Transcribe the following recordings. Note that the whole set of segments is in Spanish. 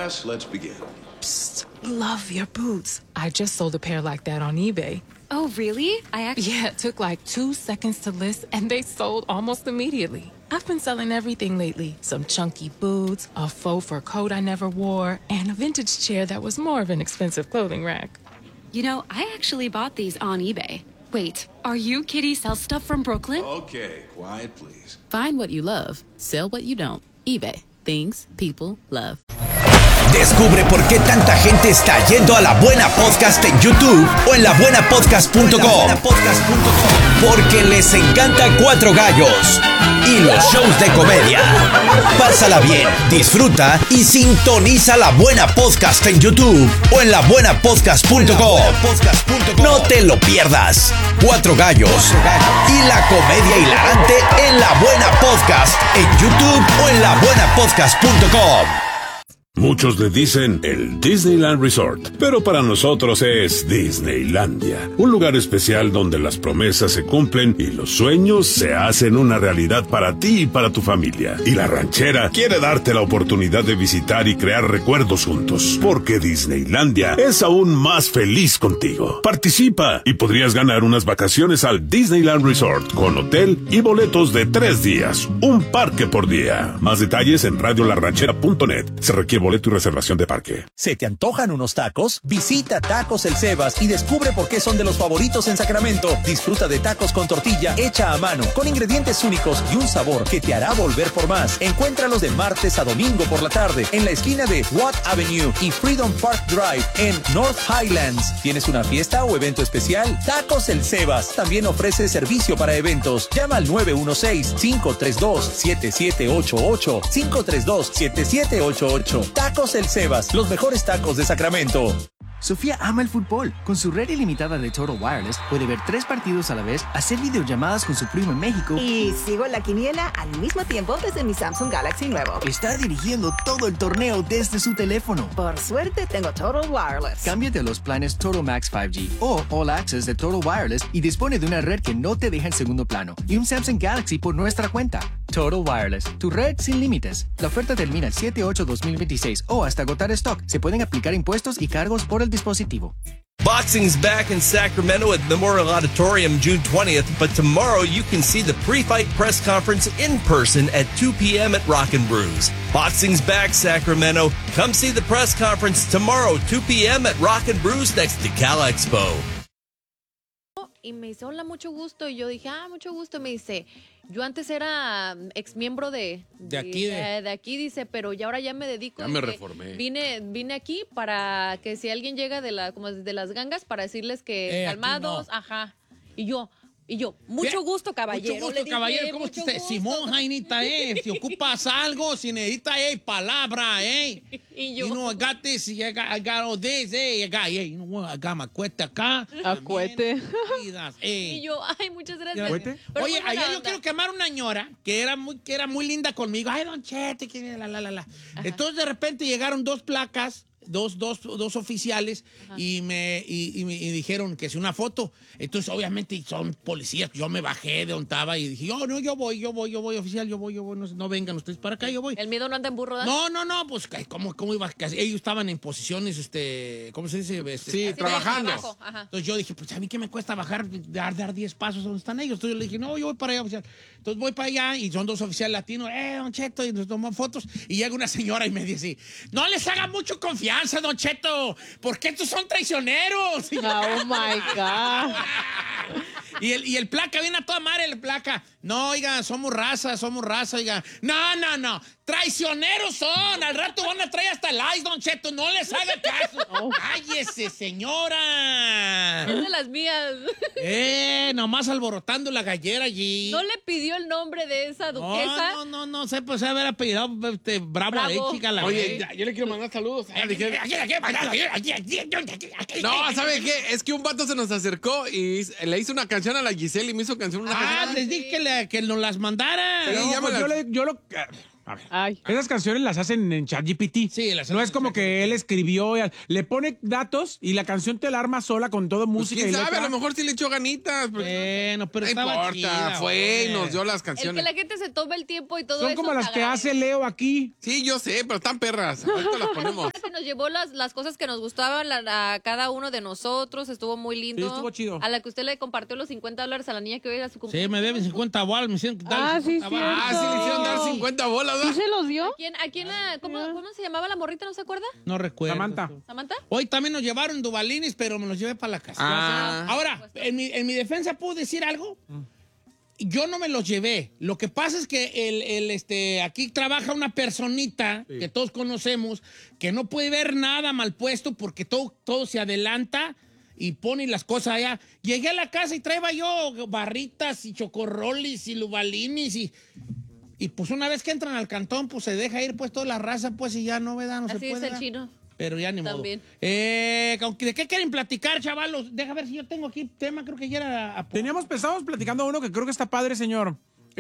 class, let's begin. Psst, love your boots. I just sold a pair like that on eBay. Oh, really? Yeah, it took like 2 seconds to list, and they sold almost immediately. I've been selling everything lately. Some chunky boots, a faux fur coat I never wore, and a vintage chair that was more of an expensive clothing rack. You know, I actually bought these on eBay. Wait, are you Kitty Sell Stuff from Brooklyn? Okay, quiet, please. Find what you love, sell what you don't. eBay. Things people love. Descubre por qué tanta gente está yendo a La Buena Podcast en YouTube o en labuenapodcast.com. Porque les encanta Cuatro Gallos y los shows de comedia. Pásala bien, disfruta y sintoniza La Buena Podcast en YouTube o en labuenapodcast.com. No te lo pierdas. Cuatro Gallos y la comedia hilarante en La Buena Podcast en YouTube o en labuenapodcast.com. Muchos le dicen el Disneyland Resort, pero para nosotros es Disneylandia, un lugar especial donde las promesas se cumplen y los sueños se hacen una realidad para ti y para tu familia. Y La Ranchera quiere darte la oportunidad de visitar y crear recuerdos juntos, porque Disneylandia es aún más feliz contigo. Participa y podrías ganar unas vacaciones al Disneyland Resort con hotel y boletos de 3 días, un parque por día. Más detalles en radiolarranchera.net. Se requiere boleto y reservación de parque. ¿Se te antojan unos tacos? Visita Tacos El Sebas y descubre por qué son de los favoritos en Sacramento. Disfruta de tacos con tortilla hecha a mano, con ingredientes únicos y un sabor que te hará volver por más. Encuéntralos de martes a domingo por la tarde en la esquina de Watt Avenue y Freedom Park Drive en North Highlands. ¿Tienes una fiesta o evento especial? Tacos El Sebas también ofrece servicio para eventos. Llama al 916-532-7788. 532-7788. Tacos El Sebas, los mejores tacos de Sacramento. Sofía ama el fútbol. Con su red ilimitada de Total Wireless puede ver 3 partidos a la vez, hacer videollamadas con su primo en México y sigo la quiniela al mismo tiempo desde mi Samsung Galaxy nuevo. Está dirigiendo todo el torneo desde su teléfono. Por suerte tengo Total Wireless. Cámbiate a los planes Total Max 5G o All Access de Total Wireless y dispone de una red que no te deja en segundo plano y un Samsung Galaxy por nuestra cuenta. Total Wireless, tu red sin límites. La oferta termina el 7/8/2026 o hasta agotar stock. Se pueden aplicar impuestos y cargos por el dispositivo. Boxing's back in Sacramento at Memorial Auditorium June 20th, but tomorrow you can see the pre-fight press conference in person at 2 p.m. at Rockin' Brews. Boxing's back, Sacramento. Come see the press conference tomorrow, 2 p.m. at Rockin' Brews next to Cal Expo. Y me dice, hola, mucho gusto. Y yo dije, mucho gusto. Me dice, yo antes era ex miembro de aquí, dice, pero ya ahora ya me dedico. Ya me reformé. Vine aquí para que si alguien llega como de las gangas, para decirles que calmados, no. Ajá. Y yo, mucho gusto, caballero. Mucho gusto, caballero. ¿Cómo está usted? Simón, Jainita, si ocupas algo, si necesitas, palabra, Y yo. You know, I got this, I got all this, I got my cuete acá. Acuete. Y yo, muchas gracias. Oye, ayer yo quiero quemar una ñora que era muy linda conmigo. Ay, Don Chete, la. Entonces, de repente llegaron 2 placas. Dos oficiales y me dijeron que es una foto. Entonces, obviamente, son policías. Yo me bajé de donde estaba y dije, no, yo voy, oficial, yo voy, no vengan ustedes para acá, yo voy. El miedo no anda en burro, ¿verdad? No, pues, ¿cómo iba? Ellos estaban en posiciones, ¿cómo se dice? Sí, trabajando. Entonces yo dije, pues, a mí qué me cuesta bajar, dar 10 pasos donde están ellos. Entonces yo le dije, no, yo voy para allá, oficial. Entonces voy para allá y son 2 oficiales latinos, Don Cheto, y nos toman fotos. Y llega una señora y me dice, no les haga mucho confianza, Don Cheto, porque estos son traicioneros. Oh my God. Y el placa viene a toda madre, el placa. No, oiga, somos raza, oiga. No. Traicioneros son. Al rato van a traer hasta el ice, Don Cheto. No les haga caso. Cállese, señora. Es de las mías. Nomás alborotando la gallera allí. ¿No le pidió el nombre de esa duquesa? No sé, pues haber apellidado Bravo. Chica. Oye, yo le quiero mandar saludos. No, ¿sabe qué? Es que un vato se nos acercó y le hizo una canción a la Giselle y me hizo canción. Les dije que nos las mandara. Sí, yo lo... A ver, esas canciones las hacen en ChatGPT. Sí, no es como que él escribió, le pone datos y la canción te la arma sola con todo música. ¿Quién sabe? A lo mejor sí le echó ganitas. Bueno, pero no estaba importa, chida, fue y nos dio las El canciones. que la gente se tome el tiempo y todo Son eso. como las que hace Leo aquí. Sí, yo sé, pero están perras. Ahorita las ponemos. se nos llevó las cosas que nos gustaban a cada uno de nosotros. Estuvo muy lindo. Sí, estuvo chido. A la que usted le compartió los $50 a la niña que hoy era su cumpleaños. Sí, me deben 50 bolas. Me hicieron dar 50 bolas. Sí, le hicieron dar 50 bolas, ¿no? ¿Sí se los dio? ¿Cómo se llamaba la morrita? ¿No se acuerda? No recuerdo. ¿Samantha? Hoy también nos llevaron dubalines, pero me los llevé para la casa. Ahora, en mi defensa, ¿puedo decir algo? Yo no me los llevé. Lo que pasa es que aquí trabaja una personita que todos conocemos que no puede ver nada mal puesto porque todo se adelanta y pone las cosas allá. Llegué a la casa y traía yo barritas y chocorrolis y lubalines y pues una vez que entran al cantón, pues se deja ir pues toda la raza, pues y ya no, ¿verdad? No Así se puede. es el chino. Pero ya ni También. modo. ¿De qué quieren platicar, chavalos? Deja ver si yo tengo aquí tema, creo que ya era... Estábamos platicando uno que creo que está padre, señor.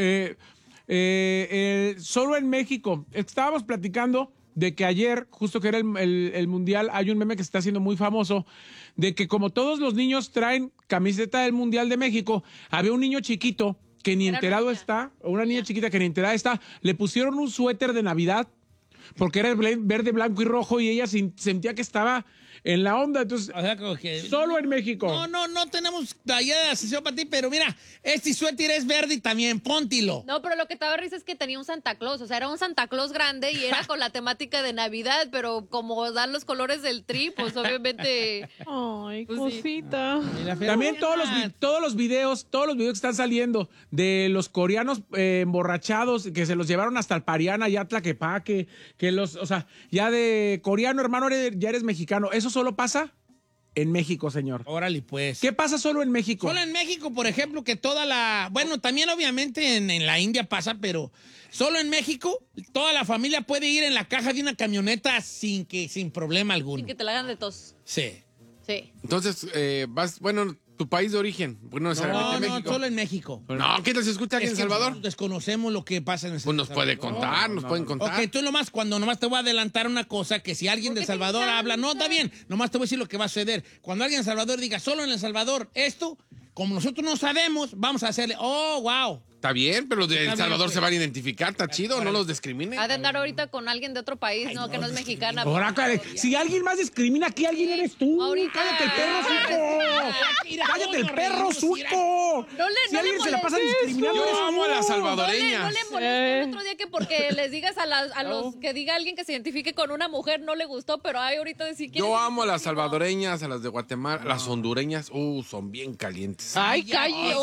Solo en México. Estábamos platicando de que ayer, justo que era el Mundial, hay un meme que se está haciendo muy famoso, de que como todos los niños traen camiseta del Mundial de México, había un niño chiquito que ni enterado está, o una niña chiquita que ni enterada está, le pusieron un suéter de Navidad porque era verde, blanco y rojo y ella sentía que estaba en la onda. Entonces, solo en México. No tenemos talla de sesión para ti, pero mira, este suéter es verde y también, póntilo. No, pero lo que estaba risa es que tenía un Santa Claus, o sea, era un Santa Claus grande y era con la temática de Navidad, pero como dan los colores del tri, pues obviamente... Ay, pues, cosita. Sí. También todos los videos que están saliendo de los coreanos emborrachados, que se los llevaron hasta el Pariana, ya Tlaquepaque, o sea, ya de coreano, hermano, ya eres mexicano. ¿Eso solo pasa? En México, señor. Órale, pues. ¿Qué pasa solo en México? Solo en México, por ejemplo, que bueno, también obviamente en la India pasa, pero solo en México toda la familia puede ir en la caja de una camioneta sin problema alguno. Sin que te la hagan de tos. Sí. Sí. Entonces, tu país de origen. Bueno, necesariamente México. No, solo en México. No, ¿qué tal se escucha aquí en El Salvador? Desconocemos lo que pasa en El Pues Salvador. nos puede contar, nos pueden contar. Ok, tú nomás te voy a adelantar una cosa, que si alguien de El Salvador habla, no, está bien, nomás te voy a decir lo que va a suceder. Cuando alguien de El Salvador diga, solo en El Salvador, esto, como nosotros no sabemos, vamos a hacerle, wow. Está bien, pero los de El Salvador pues. se van a identificar, está chido, no los discriminen. Ha de andar ahorita con alguien de otro país, que no es mexicana. Ahora, si alguien más discrimina aquí, alguien eres tú. Ahorita. ¡Cállate el perro, suco! ¡Cállate el perro, suco! Si alguien se la pasa discriminando, yo amo a las salvadoreñas. No le molesta el otro día que porque les digas a los que diga alguien que se identifique con una mujer no le gustó, pero hay ahorita decir que yo amo a las salvadoreñas, a las de Guatemala, las hondureñas, son bien calientes. Ay, calle,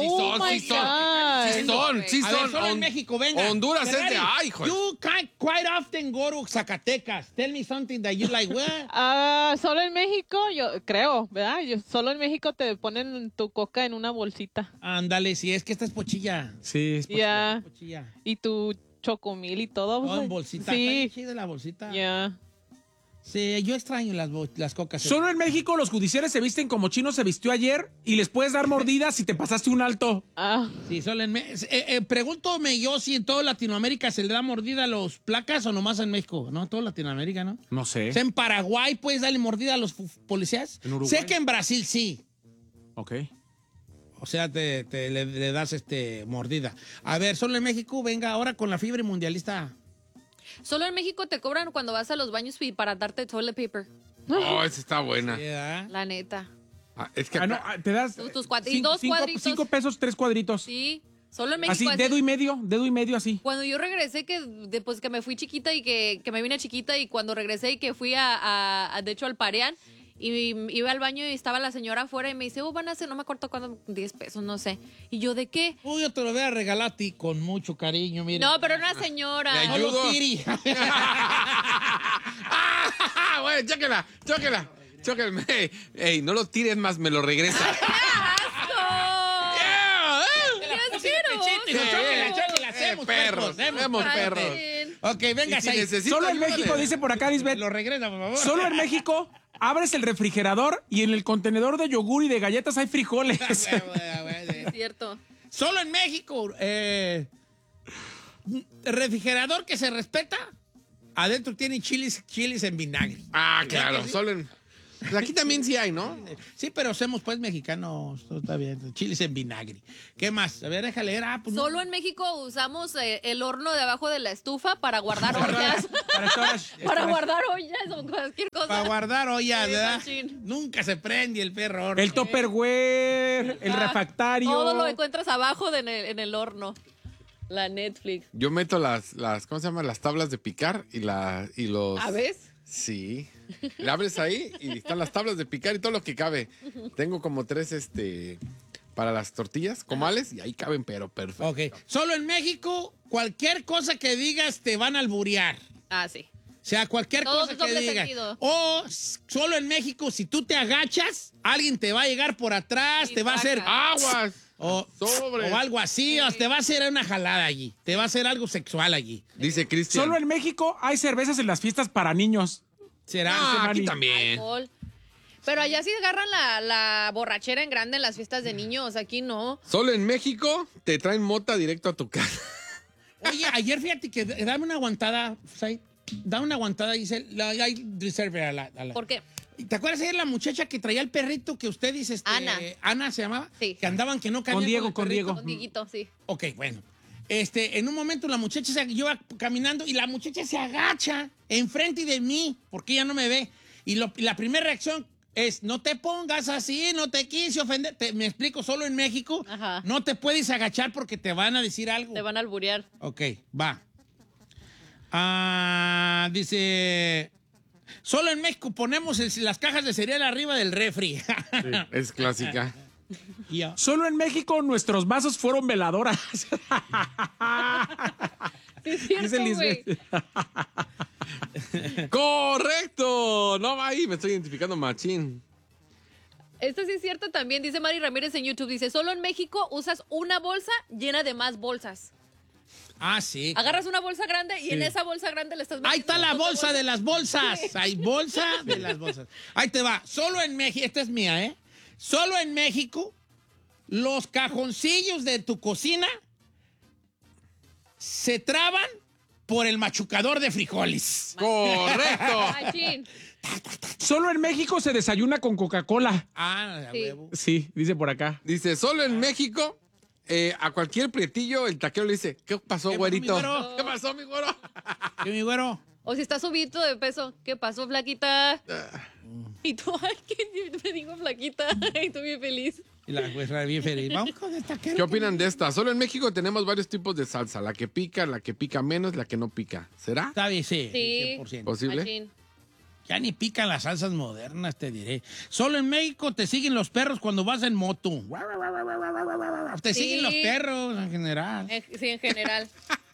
Sí son. Solo en México, venga. Honduras es de hijo. You quite often go to Zacatecas. Tell me something that you like. What? Solo en México, yo creo, ¿verdad? Solo en México te ponen tu coca en una bolsita. Ándale, si es que esta es pochilla. Sí, es pochilla. Y tu chocomil y todo. Oh, en bolsita. Sí. Está chida la bolsita. Ya. Sí, yo extraño las cocas. Solo en México los judiciales se visten como Chino se vistió ayer y les puedes dar mordidas si te pasaste un alto. Sí, solo en México. Pregúntome yo si en toda Latinoamérica se le da mordida a los placas o nomás en México. No, en toda Latinoamérica, ¿no? No sé. ¿En Paraguay puedes darle mordida a los policías? ¿En Uruguay? Sé que en Brasil sí. Ok. O sea, le das mordida. A ver, solo en México, venga, ahora con la fiebre mundialista. Solo en México te cobran cuando vas a los baños para darte toilet paper. Oh, esa está buena. La neta. Es que te das tus cuadritos. 5 pesos, 3 cuadritos. Sí, solo en México. Así, dedo y medio así. Cuando yo regresé, después que me fui chiquita y que me vine chiquita y cuando regresé y que fui de hecho al Parián y iba al baño y estaba la señora afuera y me dice, van a hacer, no me acuerdo cuándo, 10 pesos, no sé. Y yo, ¿de qué? Uy, yo te lo voy a regalar a ti con mucho cariño, mire. No, pero una señora. ¿Le ayudo? No lo tiri. Bueno, chóquela. Ey, no lo tires más, me lo regresa. Hacemos perros. Ok, venga, solo en México, dice por acá, Lisbeth. Lo regresa, por favor. Solo en México abres el refrigerador y en el contenedor de yogur y de galletas hay frijoles. Es cierto. Solo en México, refrigerador que se respeta, adentro tiene chiles en vinagre. Claro, Pues aquí también sí hay, ¿no? Sí, pero somos pues mexicanos. Todo está bien. Chiles en vinagre. ¿Qué más? A ver, déjale leer. Pues no. Solo en México usamos el horno de abajo de la estufa para guardar ollas. Para guardar ollas o cualquier cosa. Para guardar ollas, Sí, ¿verdad? machín. Nunca se prende el perro. El Tupperware, el refractario. Todo lo encuentras abajo en el horno. La Netflix. Yo meto las ¿cómo se llama? Las tablas de picar y los... ¿A ves? Sí. Le abres ahí y están las tablas de picar y todo lo que cabe. Tengo como 3, para las tortillas, comales, y ahí caben, pero perfecto. Ok. Solo en México, cualquier cosa que digas te van a alburear. Ah, sí. O sea, cualquier Todo cosa es que doble digas. sentido. O solo en México, si tú te agachas, alguien te va a llegar por atrás, Sí, te va a hacer aguas. O algo así, o te va a hacer una jalada allí. Te va a hacer algo sexual allí. Dice Cristian. Solo en México hay cervezas en las fiestas para niños. ¿Será? Aquí también. Alcohol. Pero allá sí agarran la borrachera en grande en las fiestas de niños. Aquí no. Solo en México te traen mota directo a tu casa. Oye, ayer fíjate que dame una aguantada, Sai. Dame una aguantada, dice. Hay reserve a la. ¿Por qué? ¿Te acuerdas ayer la muchacha que traía el perrito que usted dice? Ana. Ana se llamaba. Sí. Que andaban que no cabían Con Diego, el con perrito. Diego. Con Dieguito, sí. Ok, bueno. En un momento la muchacha yo iba caminando y la muchacha se agacha enfrente de mí porque ella no me ve. Y la primera reacción es, no te pongas así, no te quise ofender. Me explico, solo en México Ajá. no te puedes agachar porque te van a decir algo. Te van a alburear. Ok, va. Dice, solo en México ponemos las cajas de cereal arriba del refri. Es clásica. Ya. Solo en México nuestros vasos fueron veladoras. Sí, es cierto, Dice güey. Lisbeth. ¡Correcto! No, ahí me estoy identificando machín. Esto sí es cierto también, dice Mari Ramírez en YouTube. Dice, solo en México usas una bolsa llena de más bolsas. Ah, sí. Agarras una bolsa grande y en esa bolsa grande le estás metiendo. Ahí está la un montón bolsa de las bolsas. Sí. Hay bolsa de las bolsas. Ahí te va. Solo en México, esta es mía, ¿eh? Solo en México, los cajoncillos de tu cocina se traban por el machucador de frijoles. ¡Correcto! Machín. Solo en México se desayuna con Coca-Cola. Ah, a Sí. huevo. Sí, dice por acá. Dice, solo en México, a cualquier prietillo, el taquero le dice, ¿qué pasó, ¿Qué pasó, güerito? mi güero? ¿Qué pasó, mi güero? ¿Qué, mi güero? O si estás subido de peso, ¿qué pasó, flaquita? Y tú, ay, que me digo flaquita. Y tú bien feliz. Y la jueza bien feliz. Vamos con esta. ¿Qué opinan de esta? Solo en México tenemos varios tipos de salsa. La que pica menos, la que no pica. ¿Será? Está bien, sí. Sí. 100%. ¿Posible? Machín. Ya ni pican las salsas modernas, te diré. Solo en México te siguen los perros cuando vas en moto. Te Sí. siguen los perros en general. Sí, en general.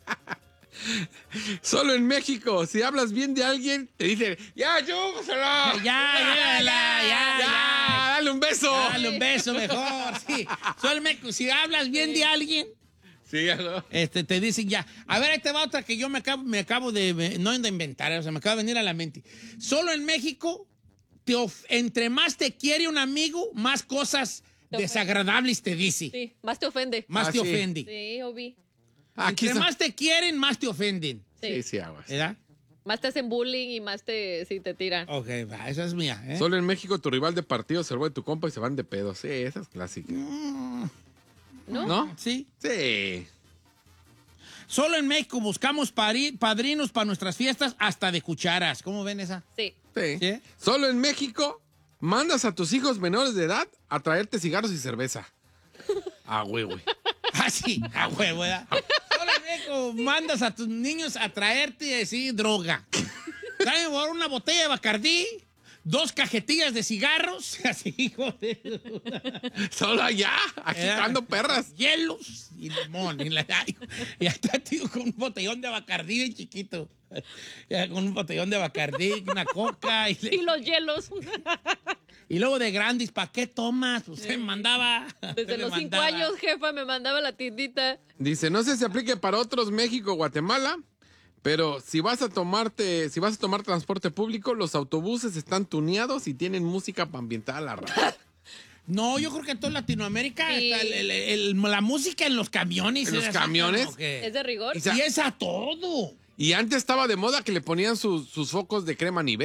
Solo en México, si hablas bien de alguien, te dicen, ¡ya, chúpaselo! Ya, ¡Dale un beso! Dale un beso mejor, sí. Solo en México, si hablas bien de alguien, Sí, ¿no? te dicen ya. A ver, ahí te va otra que yo me acabo de, no de inventar, o sea, me acaba de venir a la mente. Solo en México, entre más te quiere un amigo, más cosas desagradables te dice. Sí, más te ofende. Más te sí. ofende. Sí, Obi. Aquí Entre más te quieren, más te ofenden. Sí. Sí, aguas. ¿Verdad? Más te hacen bullying y más te tiran. Ok, va, esa es mía. ¿eh? Solo en México tu rival de partido se roba de tu compa y se van de pedo. Sí, esa es clásica. ¿No? ¿No? Sí. Sí. Solo en México buscamos padrinos para nuestras fiestas hasta de cucharas. ¿Cómo ven esa? Sí. Sí. ¿Sí? Solo en México mandas a tus hijos menores de edad a traerte cigarros y cerveza. Ah, güey. Ah, sí, a huevo, ¿verdad? Solo en México mandas a tus niños a traerte así droga. Traen una botella de Bacardí, 2 cajetillas de cigarros, así, hijo de... Solo allá, agitando perras. Hielos y limón. Y hasta, tío, con un botellón de Bacardí bien chiquito. Ya, con un botellón de Bacardí, una coca. Y los hielos. Y luego de Grandis, ¿para qué tomas? Usted me mandaba. Desde los 5 años, jefa, me mandaba a la tiendita. Dice, no sé si se aplique para otros México o Guatemala, pero si vas a tomar transporte público, los autobuses están tuneados y tienen música para ambientar a la radio. No, yo creo que en toda Latinoamérica Sí. está la música en los camiones. ¿En los es así camiones? como que- ¿Es de rigor? Y es a todo. Y antes estaba de moda que le ponían sus focos de crema Nivea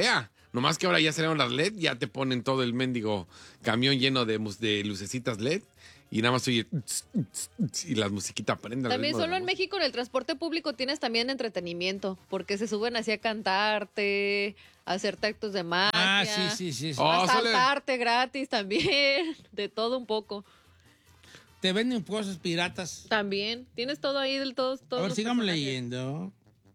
Nomás que ahora ya salieron las LED, ya te ponen todo el mendigo camión lleno de lucecitas LED y nada más oye y la musiquita prende. También solo en México en el transporte público tienes también entretenimiento, porque se suben así a cantarte, a hacerte actos de magia. Sí. A saltarte gratis también, de todo un poco. Te venden cosas piratas. También, tienes todo ahí del todo. A ver, sigamos leyendo.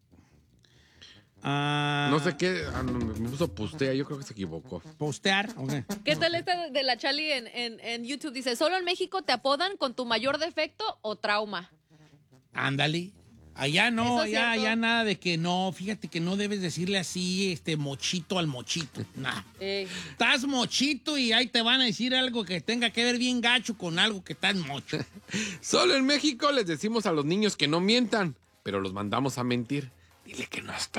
No sé qué, me puso postea, yo creo que se equivocó. ¿Postear? Okay. ¿Qué tal esta de la Chali en YouTube? Dice, ¿solo en México te apodan con tu mayor defecto o trauma? Ándale. Allá no, ¿Eso es cierto? allá nada de que no, fíjate que no debes decirle así, mochito al mochito. Nah. Estás mochito y ahí te van a decir algo que tenga que ver bien gacho con algo que estás mocho. Solo en México les decimos a los niños que no mientan, pero los mandamos a mentir. Dile que no estoy.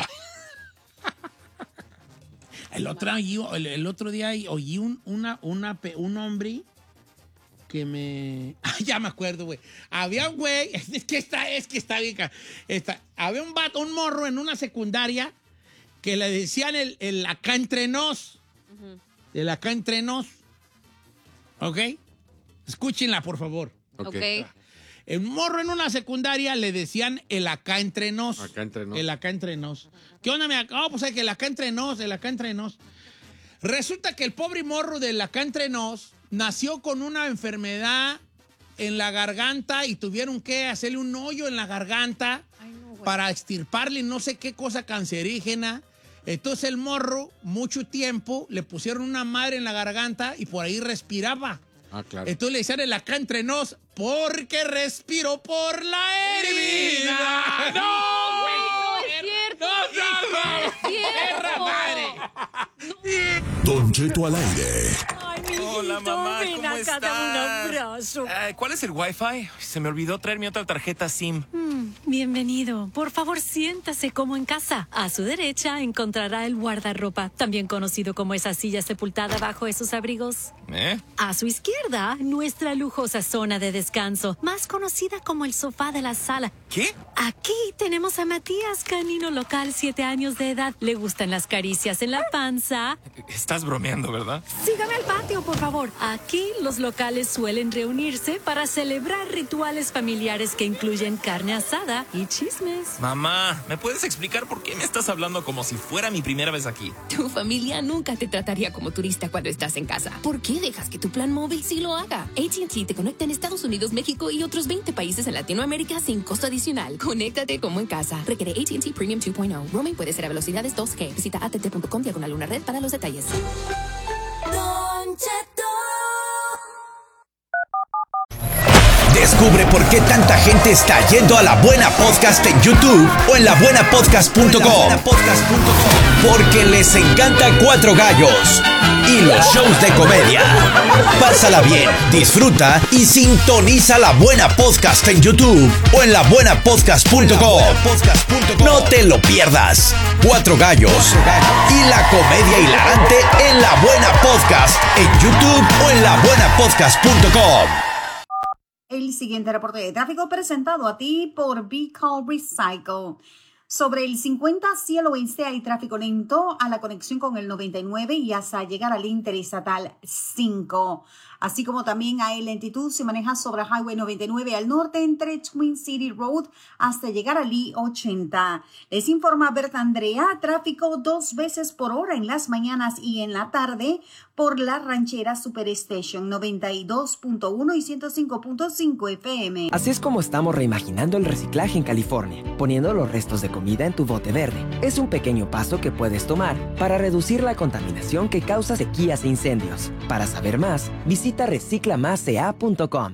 El otro día oí un hombre que me... ya me acuerdo, güey. Había un güey, es que está bien. Había un morro en una secundaria que le decían el acá entre nos. El acá entre nos. ¿Ok? Escúchenla, por favor. Ok. El morro en una secundaria le decían el acá entre nos. Acá entre nos. El acá entre nos. ¿Qué onda, pues es que el acá entre nos, el acá entre nos. Resulta que el pobre morro del acá entre nos nació con una enfermedad en la garganta y tuvieron que hacerle un hoyo en la garganta para extirparle no sé qué cosa cancerígena. Entonces el morro, mucho tiempo, le pusieron una madre en la garganta y por ahí respiraba. Ah, claro. Entonces le decían el acá entre nos porque respiró por la herida. ¡No, güey! ¡No es cierto! ¡No es cierto! madre! Don Cheto al aire. Ay, mi hijito, Hola, mamá, ven ¿cómo acá, estás? dame un abrazo. ¿Cuál es el Wi-Fi? Se me olvidó traer mi otra tarjeta SIM. Bienvenido. Por favor, siéntase como en casa. A su derecha encontrará el guardarropa, también conocido como esa silla sepultada bajo esos abrigos. A su izquierda, nuestra lujosa zona de descanso, más conocida como el sofá de la sala. ¿Qué? Aquí tenemos a Matías, canino local, 7 años de edad. Le gustan las caricias en la panza. Estás bromeando, ¿verdad? Sígame al patio, por favor. Aquí los locales suelen reunirse para celebrar rituales familiares que incluyen carne asada y chismes. Mamá, ¿me puedes explicar por qué me estás hablando como si fuera mi primera vez aquí? Tu familia nunca te trataría como turista cuando estás en casa. ¿Por qué dejas que tu plan móvil sí lo haga? AT&T te conecta en Estados Unidos, México y otros 20 países en Latinoamérica sin costo adicional. Conéctate como en casa. Requiere AT&T Premium 2.0. Roaming puede ser a velocidades 2G. Visita att.com/red para los detalles. Don Cheto. Descubre por qué tanta gente está yendo a La Buena Podcast en YouTube o en labuenapodcast.com. Porque les encanta Cuatro Gallos y los shows de comedia. Pásala bien, disfruta y sintoniza La Buena Podcast en YouTube o en labuenapodcast.com. No te lo pierdas. Cuatro Gallos y la comedia hilarante en La Buena Podcast en YouTube o en labuenapodcast.com. El siguiente reporte de tráfico presentado a ti por Be Call Recycle. Sobre el 50 Cielo Oeste hay tráfico lento a la conexión con el 99 y hasta llegar al Interestatal 5. Así como también hay lentitud si manejas sobre Highway 99 al norte entre Twin City Road hasta llegar al I-80. Les informa Berta Andrea, tráfico 2 veces por hora en las mañanas y en la tarde por la Ranchera Superstation 92.1 y 105.5 FM. Así es como estamos reimaginando el reciclaje en California, poniendo los restos de comida en tu bote verde. Es un pequeño paso que puedes tomar para reducir la contaminación que causa sequías e incendios. Para saber más, visita reciclamasca.com.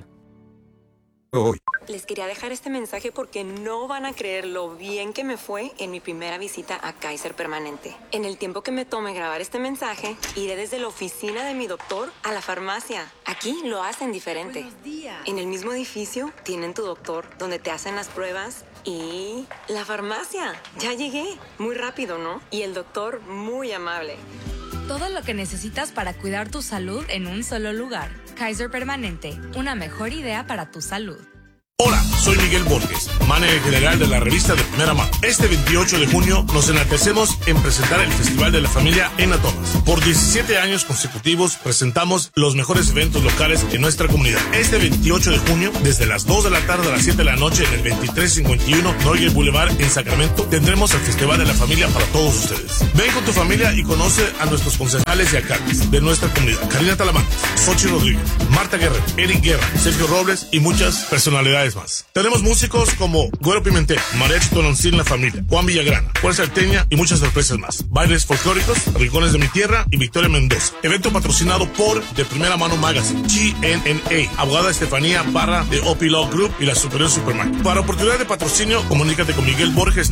Les quería dejar este mensaje porque no van a creer lo bien que me fue en mi primera visita a Kaiser Permanente. En el tiempo que me tome grabar este mensaje, iré desde la oficina de mi doctor a la farmacia. Aquí lo hacen diferente. Buenos días. En el mismo edificio tienen tu doctor donde te hacen las pruebas y la farmacia. Ya llegué. Muy rápido, ¿no? Y el doctor muy amable. Todo lo que necesitas para cuidar tu salud en un solo lugar. Kaiser Permanente, una mejor idea para tu salud. Hola, soy Miguel Borges, manager general de la revista de Primera Mano. Este 28 de junio nos enaltecemos en presentar el Festival de la Familia en Atomas. Por 17 años consecutivos presentamos los mejores eventos locales en nuestra comunidad. Este 28 de junio, desde las 2 de la tarde a las 7 de la noche en el 2351 Noyes Boulevard en Sacramento, tendremos el Festival de la Familia para todos ustedes. Ven con tu familia y conoce a nuestros concejales y alcaldes de nuestra comunidad. Karina Talamantes, Xochitl Rodríguez, Marta Guerrero, Eric Guerra, Sergio Robles y muchas personalidades más. Tenemos músicos como Güero Pimentel, Mariachi Tononcín La Familia, Juan Villagrana, Fuerza Alteña y muchas sorpresas más. Bailes folclóricos, Rincones de mi Tierra y Victoria Mendoza. Evento patrocinado por De Primera Mano Magazine, GNNA, abogada Estefanía Parra de OP Law Group y la Superior Supermarket. Para oportunidad de patrocinio, comunícate con Miguel Borges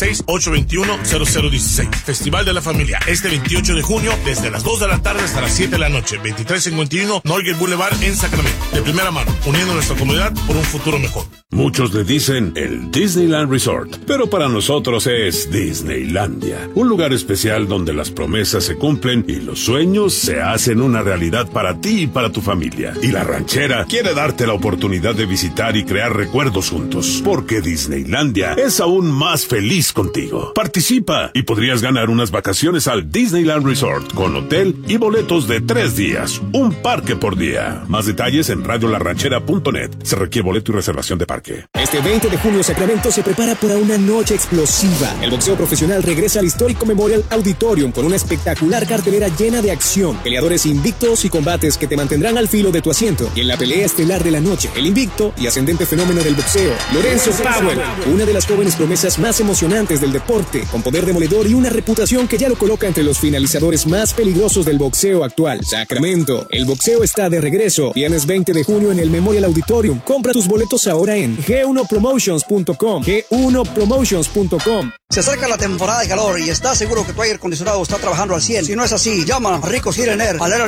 916-821-0016. Festival de la Familia, este 28 de junio, desde las 2 de la tarde hasta las 7 de la noche, 2351 Noyes Boulevard en Sacramento. De Primera Mano, uniendo nuestra comunidad por un futuro mejor. Muchos le dicen el Disneyland Resort, pero para nosotros es Disneylandia, un lugar especial donde las promesas se cumplen y los sueños se hacen una realidad para ti y para tu familia. Y La Ranchera quiere darte la oportunidad de visitar y crear recuerdos juntos, porque Disneylandia es aún más feliz contigo. Participa y podrías ganar unas vacaciones al Disneyland Resort con hotel y boletos de 3 días, un parque por día. Más detalles en radiolarranchera.net. Se requiere boleto y reservación de parque. Este 20 de junio Sacramento se prepara para una noche explosiva. El boxeo profesional regresa al histórico Memorial Auditorium con una espectacular cartelera llena de acción, peleadores invictos y combates que te mantendrán al filo de tu asiento. Y en la pelea estelar de la noche, el invicto y ascendente fenómeno del boxeo, Lorenzo Powell, una de las jóvenes promesas más emocionantes del deporte, con poder demoledor y una reputación que ya lo coloca entre los finalizadores más peligrosos del boxeo actual. Sacramento, el boxeo está de regreso. Viernes 20 de junio en el Memorial Auditorium. Compra tus boletos ahora en G1Promotions.com. G1Promotions.com. Se acerca la temporada de calor y ¿estás seguro que tu aire acondicionado está trabajando al 100? Si no es así, llama a Ricos Heating Air al área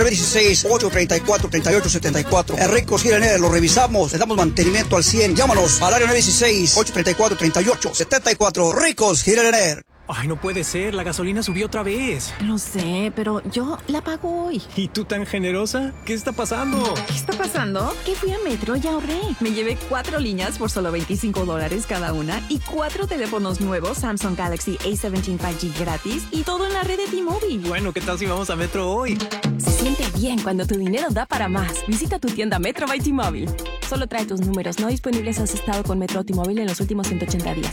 916-834-3874. En Ricos Heating Air lo revisamos, le damos mantenimiento al 100. Llámanos al área 916-834-3874. Ricos Heating Air. Ay, no puede ser, la gasolina subió otra vez. Lo sé, pero yo la pago hoy. ¿Y tú tan generosa? ¿Qué está pasando? ¿Qué está pasando? Que fui a Metro y ahorré. Me llevé 4 líneas por solo $25 cada una y 4 teléfonos nuevos Samsung Galaxy A17 5G gratis y todo en la red de T-Mobile. Bueno, ¿qué tal si vamos a Metro hoy? Se siente bien cuando tu dinero da para más. Visita tu tienda Metro by T-Mobile. Solo trae tus números no disponibles si has estado con Metro o T-Mobile en los últimos 180 días.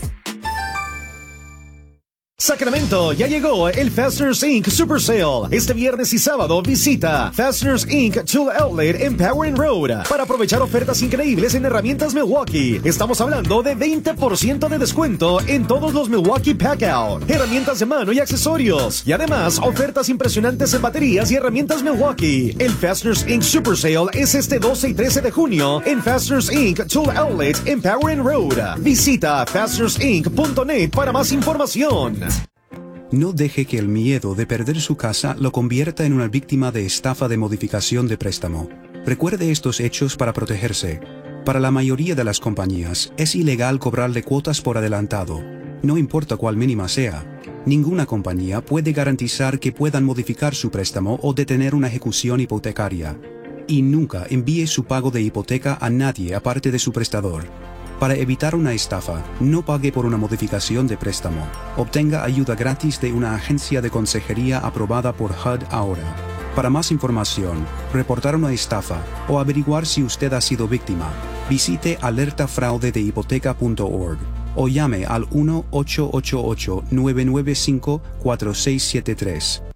Sacramento, ya llegó el Fasteners Inc. Super Sale. Este viernes y sábado visita Fasteners Inc. Tool Outlet en Power and Road para aprovechar ofertas increíbles en herramientas Milwaukee. Estamos hablando de 20% de descuento en todos los Milwaukee Packout, herramientas de mano y accesorios. Y además, ofertas impresionantes en baterías y herramientas Milwaukee. El Fasteners Inc. Super Sale es este 12 y 13 de junio en Fasteners Inc. Tool Outlet en Power and Road. Visita fastenersinc.net para más información. No deje que el miedo de perder su casa lo convierta en una víctima de estafa de modificación de préstamo. Recuerde estos hechos para protegerse. Para la mayoría de las compañías, es ilegal cobrarle cuotas por adelantado, no importa cuál mínima sea. Ninguna compañía puede garantizar que puedan modificar su préstamo o detener una ejecución hipotecaria. Y nunca envíe su pago de hipoteca a nadie aparte de su prestador. Para evitar una estafa, no pague por una modificación de préstamo. Obtenga ayuda gratis de una agencia de consejería aprobada por HUD ahora. Para más información, reportar una estafa o averiguar si usted ha sido víctima, visite alertafraudedehipoteca.org o llame al 1-888-995-4673.